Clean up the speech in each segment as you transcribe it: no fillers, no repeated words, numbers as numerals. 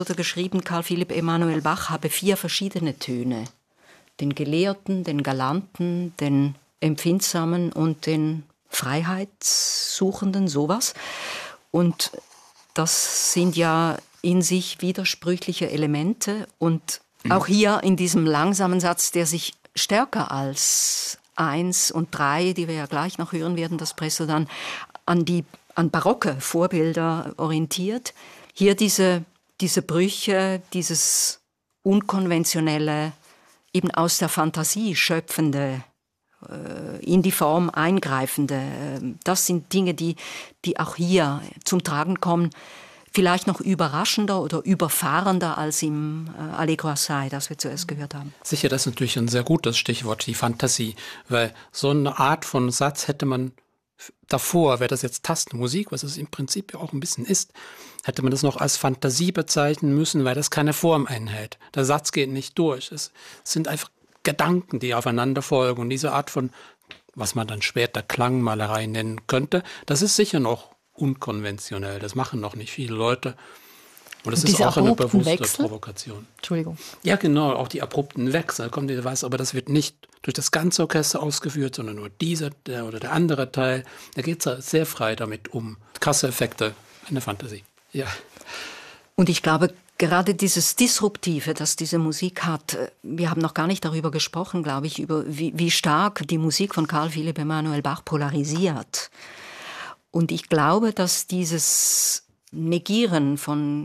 Oder geschrieben, Carl Philipp Emanuel Bach habe 4 verschiedene Töne. Den Gelehrten, den Galanten, den Empfindsamen und den Freiheitssuchenden, sowas. Und das sind ja in sich widersprüchliche Elemente. Und auch hier in diesem langsamen Satz, der sich stärker als 1 und 3, die wir ja gleich noch hören werden, das Presto dann, an barocke Vorbilder orientiert. Hier diese Brüche, dieses unkonventionelle, eben aus der Fantasie schöpfende, in die Form eingreifende, das sind Dinge, die auch hier zum Tragen kommen, vielleicht noch überraschender oder überfahrender als im Allegro Assai, das wir zuerst gehört haben. Sicher, das ist natürlich ein sehr gutes Stichwort, die Fantasie, weil so eine Art von Satz hätte man davor, wäre das jetzt Tastenmusik, was es im Prinzip ja auch ein bisschen ist, hätte man das noch als Fantasie bezeichnen müssen, weil das keine Form einhält. Der Satz geht nicht durch. Es sind einfach Gedanken, die aufeinander folgen. Und diese Art von, was man dann später Klangmalerei nennen könnte, das ist sicher noch unkonventionell. Das machen noch nicht viele Leute. Und das ist auch eine bewusste Provokation. Entschuldigung. Ja, genau, auch die abrupten Wechsel. Kommt ihr was, aber das wird nicht durch das ganze Orchester ausgeführt, sondern nur dieser oder der andere Teil. Da geht es sehr frei damit um. Krasse Effekte, eine Fantasie. Ja. Und ich glaube, gerade dieses Disruptive, das diese Musik hat, wir haben noch gar nicht darüber gesprochen, glaube ich, über wie stark die Musik von Carl Philipp Emanuel Bach polarisiert. Und ich glaube, dass dieses Negieren von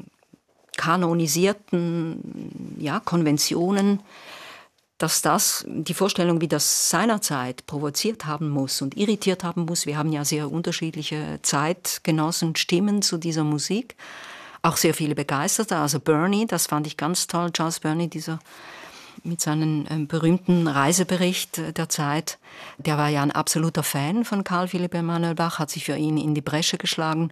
kanonisierten Konventionen, dass das die Vorstellung, wie das seinerzeit provoziert haben muss und irritiert haben muss. Wir haben ja sehr unterschiedliche Zeitgenossen-Stimmen zu dieser Musik. Auch sehr viele Begeisterte. Also Burney, das fand ich ganz toll. Charles Burney, dieser mit seinem berühmten Reisebericht der Zeit. Der war ja ein absoluter Fan von Carl Philipp Emanuel Bach, hat sich für ihn in die Bresche geschlagen.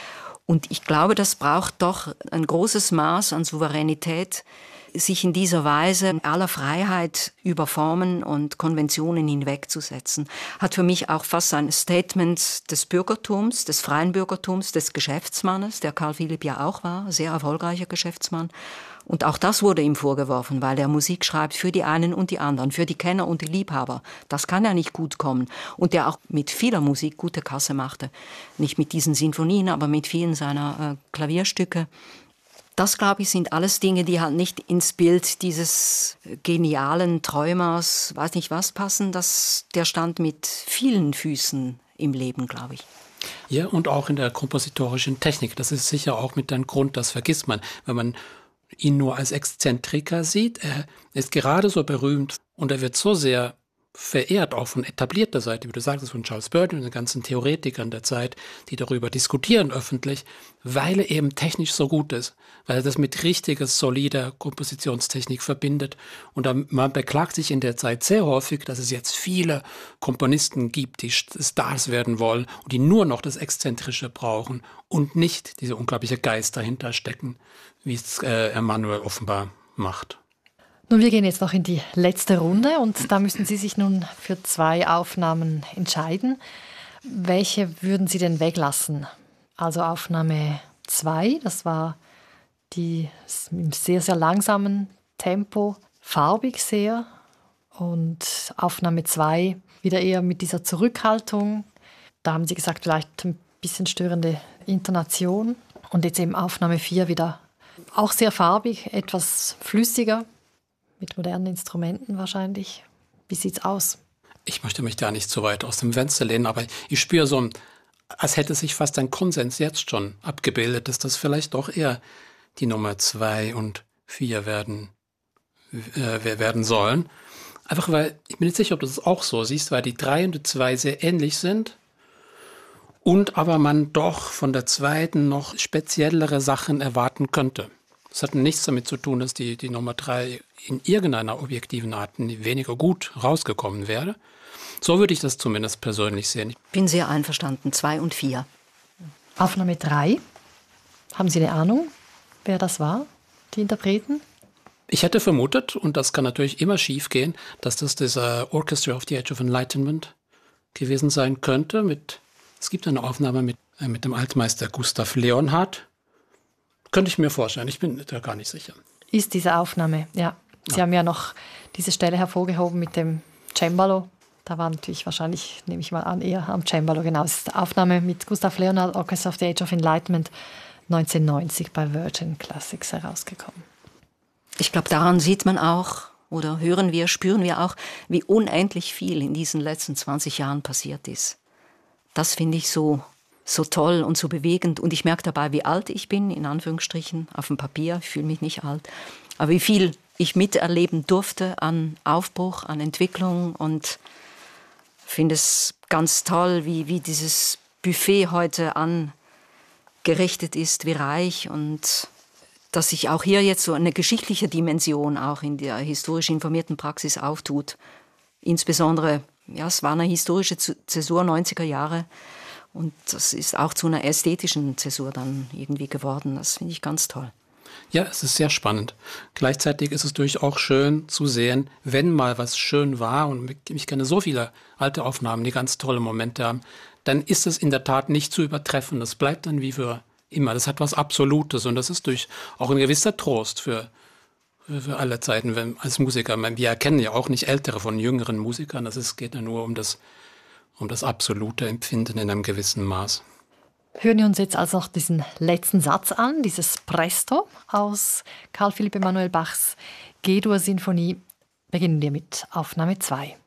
Und ich glaube, das braucht doch ein großes Maß an Souveränität, sich in dieser Weise in aller Freiheit über Formen und Konventionen hinwegzusetzen. Hat für mich auch fast ein Statement des Bürgertums, des freien Bürgertums, des Geschäftsmannes, der Carl Philipp ja auch war, sehr erfolgreicher Geschäftsmann. Und auch das wurde ihm vorgeworfen, weil er Musik schreibt für die einen und die anderen, für die Kenner und die Liebhaber. Das kann ja nicht gut kommen. Und der auch mit vieler Musik gute Kasse machte. Nicht mit diesen Sinfonien, aber mit vielen seiner Klavierstücke. Das, glaube ich, sind alles Dinge, die halt nicht ins Bild dieses genialen Träumers, weiß nicht was, passen. Der stand mit vielen Füßen im Leben, glaube ich. Ja, und auch in der kompositorischen Technik. Das ist sicher auch mit einem Grund, das vergisst man, wenn man ihn nur als Exzentriker sieht. Er ist gerade so berühmt und er wird so sehr verehrt, auch von etablierter Seite, wie du sagtest, von Charles Burney und den ganzen Theoretikern der Zeit, die darüber diskutieren öffentlich, weil er eben technisch so gut ist, weil er das mit richtiger, solider Kompositionstechnik verbindet. Und man beklagt sich in der Zeit sehr häufig, dass es jetzt viele Komponisten gibt, die Stars werden wollen und die nur noch das Exzentrische brauchen und nicht diese unglaubliche Geist dahinter stecken, wie es Emanuel offenbar macht. Nun, wir gehen jetzt noch in die letzte Runde und da müssen Sie sich nun für 2 Aufnahmen entscheiden. Welche würden Sie denn weglassen? Also Aufnahme 2, das war die im sehr, sehr langsamen Tempo, farbig sehr. Und Aufnahme 2 wieder eher mit dieser Zurückhaltung. Da haben Sie gesagt, vielleicht ein bisschen störende Intonation. Und jetzt eben Aufnahme 4 wieder auch sehr farbig, etwas flüssiger. Mit modernen Instrumenten wahrscheinlich. Wie sieht's aus? Ich möchte mich da nicht so weit aus dem Fenster lehnen, aber ich spüre so, als hätte sich fast ein Konsens jetzt schon abgebildet, dass das vielleicht doch eher die Nummer 2 und 4 werden sollen. Einfach weil, ich bin nicht sicher, ob du das auch so siehst, weil die 3 und die 2 sehr ähnlich sind und aber man doch von der zweiten noch speziellere Sachen erwarten könnte. Das hat nichts damit zu tun, dass die Nummer 3 in irgendeiner objektiven Art weniger gut rausgekommen wäre. So würde ich das zumindest persönlich sehen. Ich bin sehr einverstanden, 2 und 4. Aufnahme 3. Haben Sie eine Ahnung, wer das war, die Interpreten? Ich hätte vermutet, und das kann natürlich immer schief gehen, dass das dieser Orchestra of the Age of Enlightenment gewesen sein könnte. Es gibt eine Aufnahme mit dem Altmeister Gustav Leonhardt. Könnte ich mir vorstellen, ich bin da gar nicht sicher. Ist diese Aufnahme, ja. Sie haben ja noch diese Stelle hervorgehoben mit dem Cembalo. Da war natürlich wahrscheinlich, nehme ich mal an, eher am Cembalo. Genau, es ist die Aufnahme mit Gustav Leonard, Orchestra of the Age of Enlightenment, 1990 bei Virgin Classics herausgekommen. Ich glaube, daran sieht man auch, oder hören wir, spüren wir auch, wie unendlich viel in diesen letzten 20 Jahren passiert ist. Das finde ich so toll und so bewegend. Und ich merke dabei, wie alt ich bin, in Anführungsstrichen, auf dem Papier. Ich fühle mich nicht alt. Aber wie viel ich miterleben durfte an Aufbruch, an Entwicklung. Und finde es ganz toll, wie dieses Buffet heute angerichtet ist, wie reich. Und dass sich auch hier jetzt so eine geschichtliche Dimension auch in der historisch informierten Praxis auftut. Insbesondere, ja, es war eine historische Zäsur 90er Jahre. Und das ist auch zu einer ästhetischen Zäsur dann irgendwie geworden. Das finde ich ganz toll. Ja, es ist sehr spannend. Gleichzeitig ist es durchaus schön zu sehen, wenn mal was schön war, und ich kenne so viele alte Aufnahmen, die ganz tolle Momente haben, dann ist es in der Tat nicht zu übertreffen. Das bleibt dann wie für immer. Das hat was Absolutes und das ist auch ein gewisser Trost für alle Zeiten als Musiker. Wir erkennen ja auch nicht ältere von jüngeren Musikern. Geht ja nur um das absolute Empfinden in einem gewissen Maß. Hören wir uns jetzt also noch diesen letzten Satz an, dieses Presto aus Carl Philipp Emanuel Bachs G-Dur-Sinfonie. Beginnen wir mit Aufnahme 2.